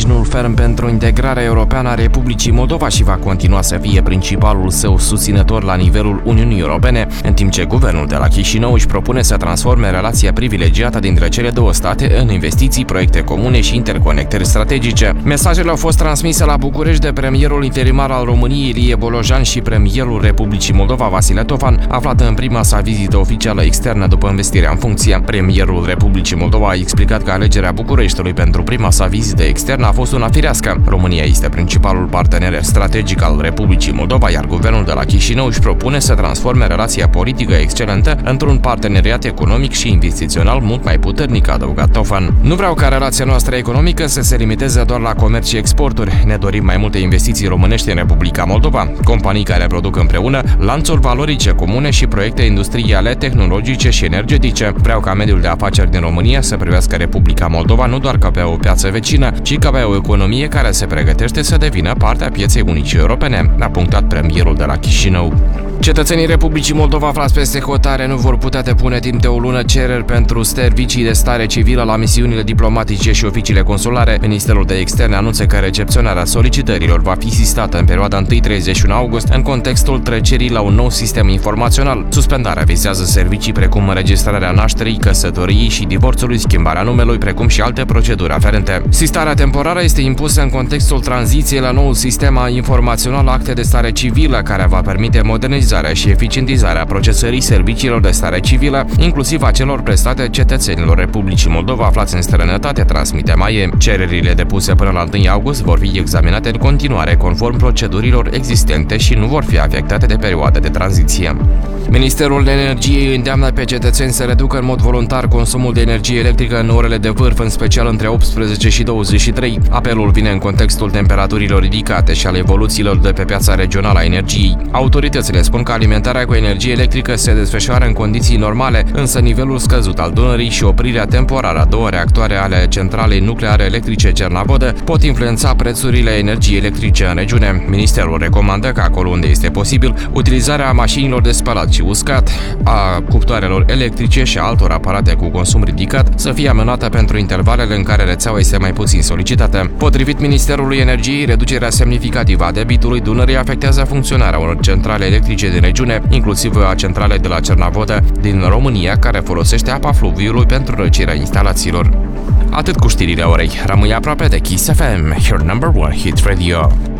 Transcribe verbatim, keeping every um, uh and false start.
sprijinul ferm pentru integrarea europeană a Republicii Moldova și va continua să fie principalul său susținător la nivelul Uniunii Europene, în timp ce guvernul de la Chișinău își propune să transforme relația privilegiată dintre cele două state în investiții, proiecte comune și interconectări strategice. Mesajele au fost transmise la București de premierul interimar al României, Ilie Bolojan, și premierul Republicii Moldova, Vasile Tofan, aflat în prima sa vizită oficială externă după investirea în funcție. Premierul Republicii Moldova a explicat că alegerea Bucureștiului pentru prima sa vizită externă a fost una firească. România este principalul partener strategic al Republicii Moldova, iar guvernul de la Chișinău își propune să transforme relația politică excelentă într-un parteneriat economic și investițional mult mai puternic, a adăugat Tofan. Nu vreau ca relația noastră economică să se limiteze doar la comerț și exporturi. Ne dorim mai multe investiții românești în Republica Moldova, companii care produc împreună, lanțuri valorice comune și proiecte industriale, tehnologice și energetice. Vreau ca mediul de afaceri din România să privească Republica Moldova nu doar ca pe o piață vecină, ci ca pe o economie care se pregătește să devină parte a pieței unice europene, a punctat premierul de la Chișinău. Cetățenii Republicii Moldova aflați peste hotare nu vor putea depune timp de o lună cereri pentru servicii de stare civilă la misiunile diplomatice și oficiile consulare. Ministerul de Externe anunță că recepționarea solicitărilor va fi sistată în perioada întâi treizeci și unu august în contextul trecerii la un nou sistem informațional. Suspendarea vizează servicii precum înregistrarea nașterii, căsătoriei și divorțului, schimbarea numelui, precum și alte proceduri aferente. Sistarea temporară este impusă în contextul tranziției la noul sistem informațional acte de stare civilă, care va permite modernizarea și eficientizarea procesării serviciilor de stare civilă, inclusiv a celor prestate cetățenilor Republicii Moldova aflați în străinătate, transmite Maie. Cererile depuse până la întâi august vor fi examinate în continuare conform procedurilor existente și nu vor fi afectate de perioada de tranziție. Ministerul Energiei îndeamnă pe cetățeni să reducă în mod voluntar consumul de energie electrică în orele de vârf, în special între optsprezece și douăzeci și trei. Apelul vine în contextul temperaturilor ridicate și al evoluțiilor de pe piața regională a energiei. Autoritățile spun că alimentarea cu energie electrică se desfășoară în condiții normale, însă nivelul scăzut al Dunării și oprirea temporară a două reactoare ale centralei nucleare electrice Cernavodă pot influența prețurile energiei electrice în regiune. Ministerul recomandă că acolo unde este posibil, utilizarea mașinilor de spălat și uscat, a cuptoarelor electrice și a altor aparate cu consum ridicat să fie amenată pentru intervalele în care rețeaua este mai puțin solicitată. Potrivit Ministerului Energiei, reducerea semnificativă a debitului Dunării afectează funcționarea unor centrale electrice din regiune, inclusiv a centralei de la Cernavodă din România, care folosește apa fluviului pentru răcirea instalațiilor. Atât cu știrile orei. Rămâi aproape de Kiss F M, your number one hit radio.